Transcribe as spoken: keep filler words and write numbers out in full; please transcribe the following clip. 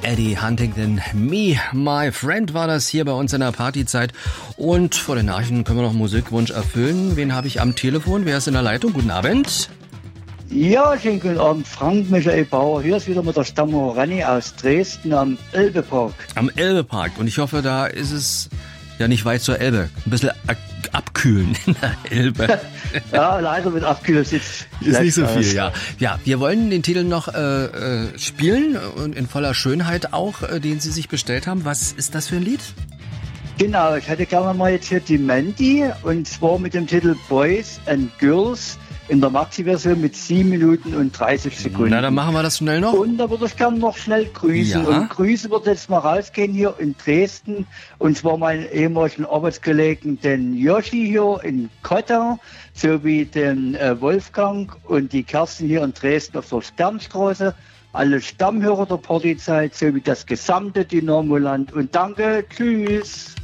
Eddie Huntington, Me, My Friend war das hier bei uns in der Partyzeit. Und vor den Nachrichten können wir noch einen Musikwunsch erfüllen. Wen habe ich am Telefon? Wer ist in der Leitung? Guten Abend. Ja, schönen guten Abend, Frank Michael Bauer. Hier ist wieder mit der Stammer Ranni aus Dresden am Elbepark. Am Elbepark. Und ich hoffe, da ist es ja nicht weit zur Elbe. Ein bisschen abkühlen in der Elbe. Ja, leider mit abkühlen sitzt ist nicht so viel, ja. Ja, wir wollen den Titel noch äh, äh, spielen und in voller Schönheit auch, äh, den Sie sich bestellt haben. Was ist das für ein Lied? Genau, ich hätte gerne mal jetzt hier die Mandy und zwar mit dem Titel Boys and Girls in der Maxi-Version mit sieben Minuten und dreißig Sekunden. Na, dann machen wir das schnell noch. Und da würde ich gerne noch schnell grüßen. Ja. Und Grüße wird jetzt mal rausgehen hier in Dresden. Und zwar meinen ehemaligen Arbeitskollegen, den Joshi hier in Kotter, sowie den äh, Wolfgang und die Kerstin hier in Dresden auf der Sternstraße. Alle Stammhörer der Partyzeit, sowie das gesamte Dynamoland. Und danke, tschüss.